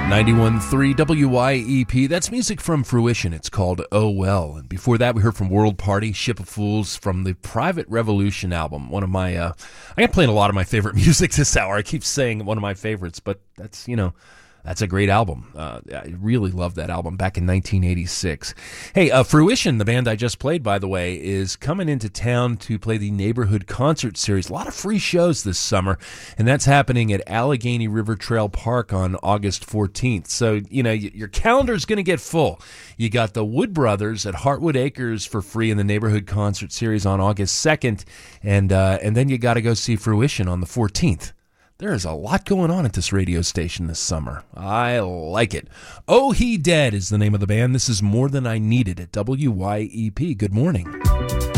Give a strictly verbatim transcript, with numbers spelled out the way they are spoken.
ninety-one point three W Y E P. That's music from Fruition. It's called Oh Well. And before that, we heard from World Party, Ship of Fools, from the Private Revolution album. One of my, uh, I got playing a lot of my favorite music this hour. I keep saying one of my favorites, but that's, you know, that's a great album. Uh, I really love that album back in nineteen eighty-six. Hey, uh, Fruition, the band I just played, by the way, is coming into town to play the Neighborhood Concert Series. A lot of free shows this summer, and that's happening at Allegheny River Trail Park on August fourteenth. So, you know, your calendar's going to get full. You got the Wood Brothers at Heartwood Acres for free in the Neighborhood Concert Series on August second, and, uh, and then you got to go see Fruition on the fourteenth. There is a lot going on at this radio station this summer. I like it. Oh He Dead is the name of the band. This is More Than I Needed at W Y E P. Good morning.